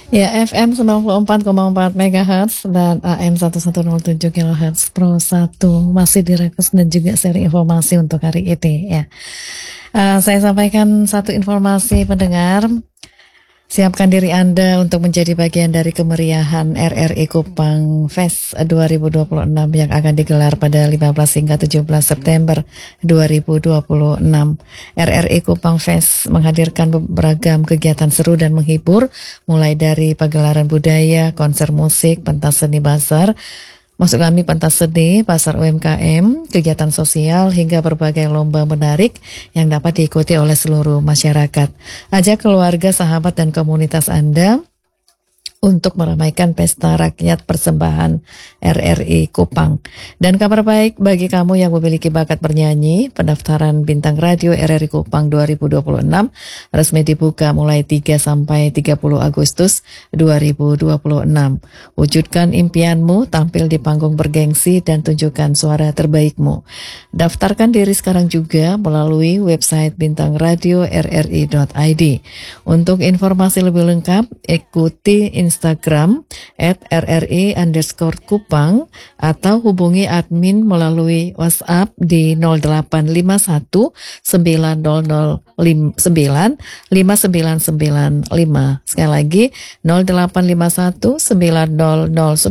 Ya, FM 94,4 MHz dan AM 1107 kHz Pro 1 masih direkus dan juga seri informasi untuk hari ini ya. Saya sampaikan satu informasi pendengar. Siapkan diri Anda untuk menjadi bagian dari kemeriahan RRI Kupang Fest 2026 yang akan digelar pada 15 hingga 17 September 2026. RRI Kupang Fest menghadirkan beragam kegiatan seru dan menghibur, mulai dari pagelaran budaya, konser musik, pentas seni basar, maksud kami pentas seni, pasar UMKM, kegiatan sosial, hingga berbagai lomba menarik yang dapat diikuti oleh seluruh masyarakat. Ajak keluarga, sahabat, dan komunitas Anda untuk meramaikan pesta rakyat persembahan RRI Kupang. Dan kabar baik bagi kamu yang memiliki bakat bernyanyi, pendaftaran bintang radio RRI Kupang 2026 resmi dibuka mulai 3 sampai 30 Agustus 2026. Wujudkan impianmu, tampil di panggung bergengsi dan tunjukkan suara terbaikmu. Daftarkan diri sekarang juga melalui website bintang radio rri.id. Untuk informasi lebih lengkap, ikuti Instagram @rri_kupang atau hubungi admin melalui WhatsApp di 0851 900 5995. Sekali lagi 0851 900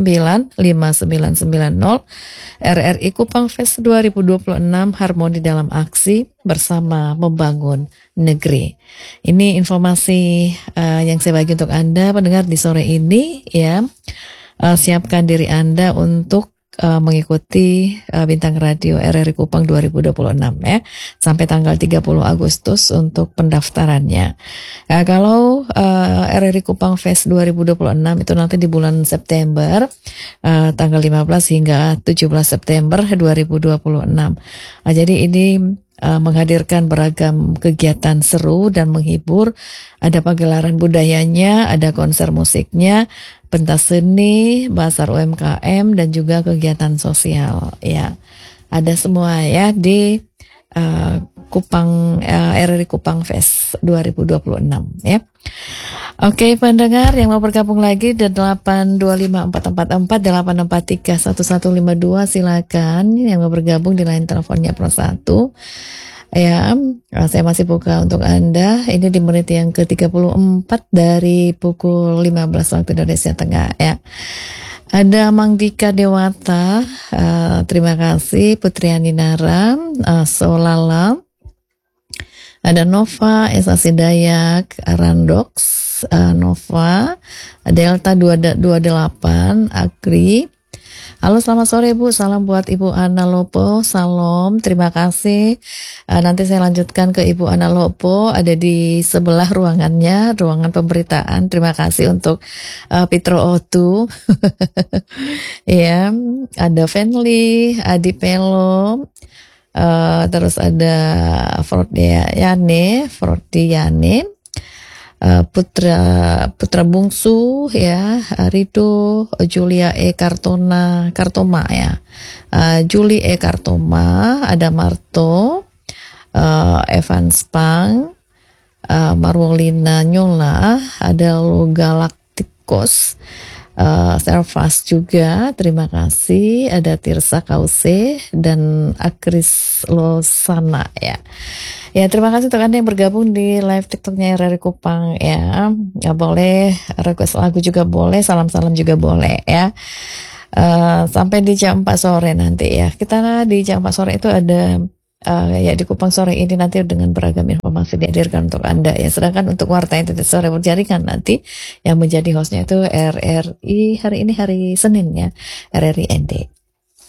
5990. RRI Kupang Fest 2026, harmoni dalam aksi bersama membangun negeri. Ini informasi yang saya bagi untuk Anda pendengar di sore ini ya. Siapkan diri Anda untuk mengikuti bintang radio RRI Kupang 2026 ya, sampai tanggal 30 Agustus untuk pendaftarannya. Kalau RRI Kupang Fest 2026 itu nanti di bulan September, tanggal 15 hingga 17 September 2026. Jadi ini menghadirkan beragam kegiatan seru dan menghibur. Ada pagelaran budayanya, ada konser musiknya, pentas seni, basar UMKM, dan juga kegiatan sosial ya. Ada semua ya di Kupang RRI Kupang Fest 2026 ya. Oke pendengar yang mau bergabung lagi di 8254448431152 silakan yang mau bergabung di line teleponnya Pro 1 ya. Saya masih buka untuk Anda. Ini di menit yang ke-34 dari pukul 15 waktu Indonesia Tengah ya. Ada Mang Dika Dewata, terima kasih. Putriani Nara, Solala. Ada Nova, Esa Sidayak, Randox, Nova, Delta 228, Agri. Halo selamat sore Bu, salam buat Ibu Ana Lopo, salam, terima kasih. Nanti saya lanjutkan ke Ibu Ana Lopo, ada di sebelah ruangannya, ruangan pemberitaan. Terima kasih untuk Pitro Otu. Ya, ada Fenly, Adi Pelo, terus ada Frodiane, Putra Bungsu ya, Rido, Julia Kartoma ya, Julie Kartoma, ada Marto, Evan Spang, Marwolina Nyola, ada Lo Galacticos, Servas juga, terima kasih. Ada Tirsa Kause dan Akris Losana ya. Ya terima kasih untuk Anda yang bergabung di live TikToknya RRI Kupang ya. Ya boleh request lagu juga boleh, salam-salam juga boleh ya. Sampai di jam 4 sore nanti ya. Kita di jam 4 sore itu ada ya di Kupang sore ini nanti dengan beragam informasi dihadirkan untuk Anda ya. Sedangkan untuk Warta Internet Sore Berjaringan nanti yang menjadi hostnya itu RRI hari ini hari Senin ya, RRI ND.